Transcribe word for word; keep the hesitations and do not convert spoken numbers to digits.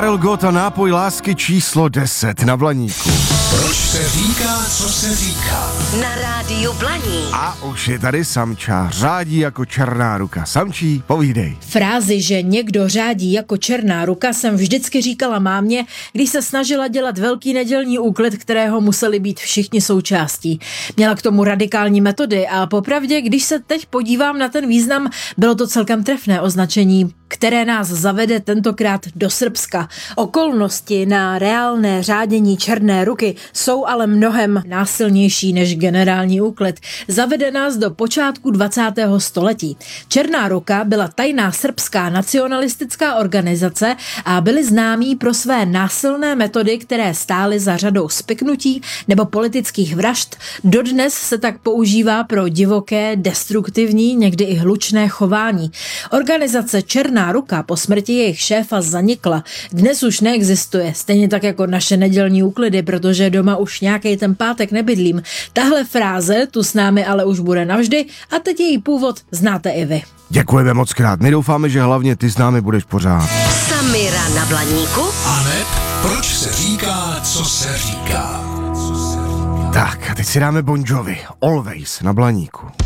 Elgot a nápoj lásky číslo deset na Blaníku. Proč se říká, co se říká? Na rádiu Blaník. A už je tady Samča, řádí jako černá ruka. Samčí, povídej. Frázi, že někdo řádí jako černá ruka, jsem vždycky říkala mámě, když se snažila dělat velký nedělní úklid, kterého museli být všichni součástí. Měla k tomu radikální metody a popravdě, když se teď podívám na ten význam, bylo to celkem trefné označení, které nás zavede tentokrát do Srbska. Okolnosti na reálné řádění černé ruky jsou ale mnohem násilnější než generální úklid. Zavede nás do počátku dvacátého století. Černá ruka byla tajná srbská nacionalistická organizace a byli známí pro své násilné metody, které stály za řadou spiknutí nebo politických vražd. Dodnes se tak používá pro divoké, destruktivní, někdy i hlučné chování. Organizace Černá ruka po smrti jejich šéfa zanikla. Dnes už neexistuje, stejně tak jako naše nedělní úklidy, protože doma už nějaký ten pátek nebydlím. Tahle fráze tu s námi ale už bude navždy a teď její původ znáte i vy. Děkujeme moc krát. My doufáme, že hlavně ty s námi budeš pořád. Samira na Blaníku. Aneb, proč se říká, co se říká? Tak, a teď si dáme Bon Jovi. Always na Blaníku.